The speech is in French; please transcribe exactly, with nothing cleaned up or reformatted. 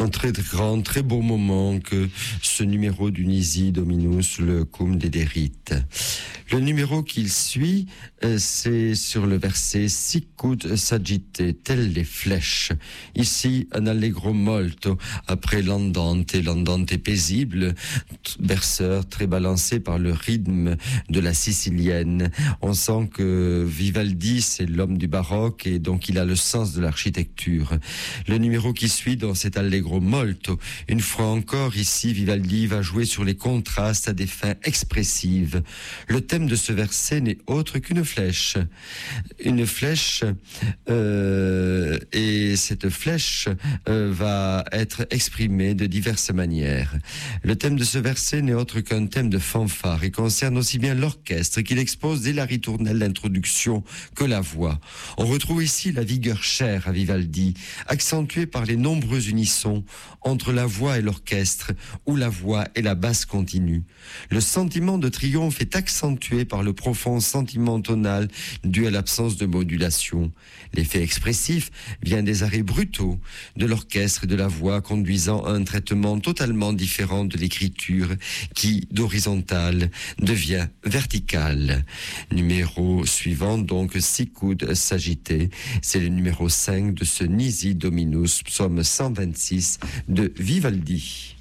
Un très grand, très beau moment que ce numéro du Nisi Dominus, le cum dederit. Le numéro qu'il suit, euh, c'est sur le verset Sicut sagite, telles les flèches. Ici, un allegro molto, après l'andante, l'andante paisible, berceur très balancé par le rythme de la sicilienne. On sent que Vivaldi, c'est l'homme du baroque et donc il a le sens de l'architecture. Le numéro qui suit dans cet allegro molto, une fois encore ici, Vivaldi va jouer sur les contrastes à des fins expressives. Le thème de ce verset n'est autre qu'une flèche. Une flèche, euh, et cette flèche euh, va être exprimée de diverses manières. Le thème de ce verset n'est autre qu'un thème de fanfare et concerne aussi bien l'orchestre qu'il expose dès la ritournelle d'introduction que la voix. On retrouve ici la vigueur chère à Vivaldi, accentuée par les nombreux unissons entre la voix et l'orchestre, ou la voix et la basse continue. Le sentiment de triomphe est accentué par le profond sentiment tonal dû à l'absence de modulation. L'effet expressif vient des arrêts brutaux de l'orchestre et de la voix, conduisant à un traitement totalement différent de l'écriture qui, d'horizontale, devient verticale. Numéro suivant, donc, Sicut sagite, c'est le numéro cinq de ce Nisi Dominus, psaume cent vingt-six de Vivaldi.